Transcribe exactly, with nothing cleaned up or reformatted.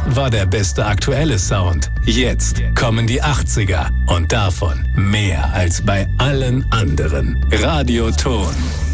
war der beste aktuelle Sound. Jetzt kommen die achtziger und davon mehr als bei allen anderen. Radioton.